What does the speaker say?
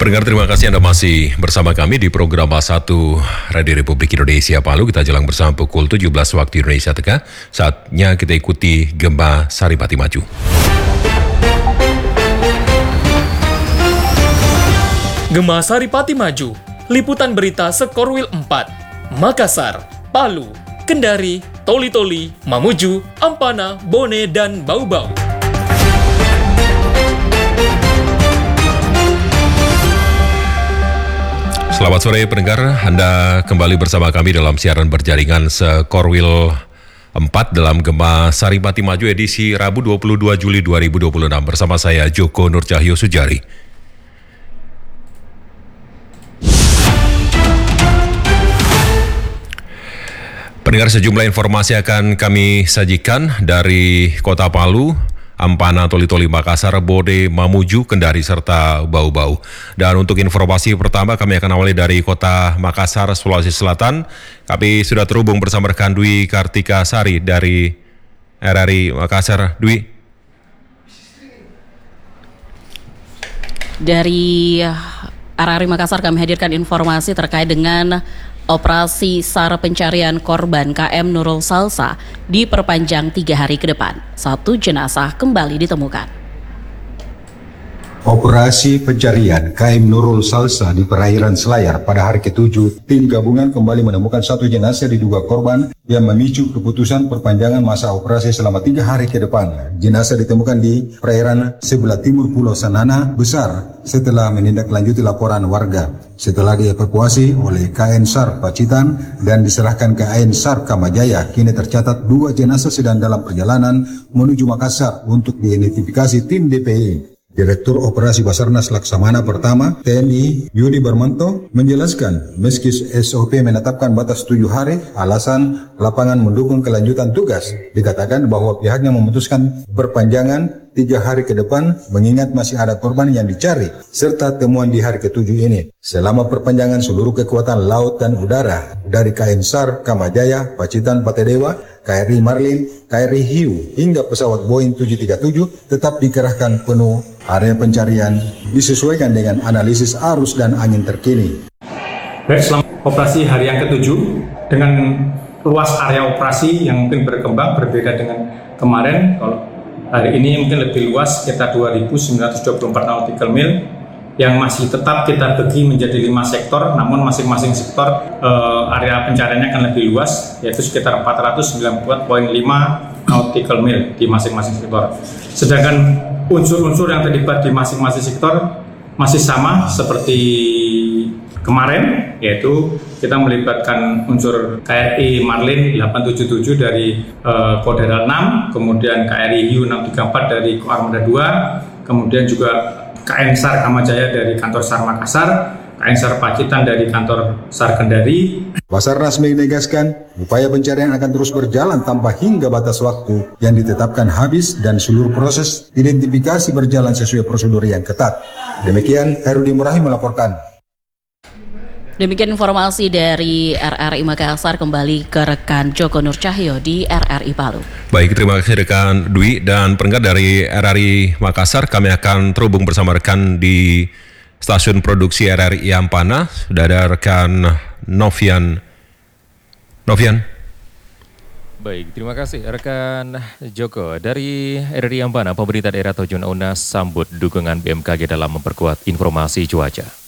Pendengar, terima kasih Anda masih bersama kami di program A1 Radio Republik Indonesia Palu. Kita jelang bersama pukul 17 waktu Indonesia Tengah. Saatnya kita ikuti Gempa Saripati Maju. Gempa Saripati Maju, liputan berita Sekorwil 4, Makassar, Palu, Kendari, Toli-Toli, Mamuju, Ampana, Bone, dan Bau-Bau. Selamat sore pendengar, Anda kembali bersama kami dalam siaran berjaringan Sekorwil 4 dalam Gempa Saripati Maju edisi Rabu 22 Juli 2026 bersama saya Joko Nur Cahyo Sujari. Pendengar, sejumlah informasi akan kami sajikan dari Kota Palu, Ampana, Toli-Toli, Makassar, Bode, Mamuju, Kendari, serta Bau-Bau. Dan untuk informasi pertama kami akan awali dari Kota Makassar, Sulawesi Selatan. Kami sudah terhubung bersama rekan Dwi Kartika Sari dari RRI Makassar. Dwi. Dari RRI Makassar kami hadirkan informasi terkait dengan operasi SAR pencarian korban KM Nurul Salsa diperpanjang 3 hari ke depan. 1 jenazah kembali ditemukan. Operasi pencarian KM Nurul Salsa di perairan Selayar pada hari ke-7, tim gabungan kembali menemukan 1 jenazah diduga korban yang memicu keputusan perpanjangan masa operasi selama 3 hari ke depan. Jenazah ditemukan di perairan sebelah timur Pulau Sanana Besar setelah menindaklanjuti laporan warga. Setelah dievakuasi oleh KN SAR Pacitan dan diserahkan ke KN SAR Kamajaya, kini tercatat 2 jenazah sedang dalam perjalanan menuju Makassar untuk diidentifikasi tim DPI. Direktur Operasi Basarnas Laksamana Pertama TNI Yudi Barmanto menjelaskan meski SOP menetapkan batas 7 hari, alasan lapangan mendukung kelanjutan tugas. Dikatakan bahwa pihaknya memutuskan perpanjangan 3 hari ke depan mengingat masih ada korban yang dicari serta temuan di hari ke-7 ini. Selama perpanjangan seluruh kekuatan laut dan udara dari KN SAR Kamajaya, Pacitan, Patedewa, KRI Marlin, KRI Hiu hingga pesawat Boeing 737 tetap dikerahkan penuh. Area pencarian disesuaikan dengan analisis arus dan angin terkini. Baik, selama operasi hari yang ke-7 dengan luas area operasi yang mungkin berkembang berbeda dengan kemarin. Kalau hari ini mungkin lebih luas, sekitar 2.924 nautical mil yang masih tetap kita bagi menjadi 5 sektor, namun masing-masing sektor area pencariannya akan lebih luas, yaitu sekitar 494.5 nautical mil di masing-masing sektor. Sedangkan unsur-unsur yang terlibat di masing-masing sektor masih sama seperti kemarin, yaitu kita melibatkan unsur KRI Marlin 877 dari Koderal 6, kemudian KRI Hiu 634 dari Koarmada 2, kemudian juga KN SAR Kamajaya dari kantor SAR Makassar, KN SAR Pacitan dari kantor SAR Kendari. Basarnas menegaskan upaya pencarian akan terus berjalan tanpa hingga batas waktu yang ditetapkan habis dan seluruh proses identifikasi berjalan sesuai prosedur yang ketat. Demikian Herudi Murahi melaporkan. Demikian informasi dari RRI Makassar, kembali ke rekan Joko Nur Cahyo di RRI Palu. Baik, terima kasih rekan Dwi. Dan pendengar, dari RRI Makassar kami akan terhubung bersama rekan di stasiun produksi RRI Ampana. Sudah ada rekan Novian. Baik, terima kasih rekan Joko. Dari RRI Ampana, pemerintah daerah Tojon Unas sambut dukungan BMKG dalam memperkuat informasi cuaca.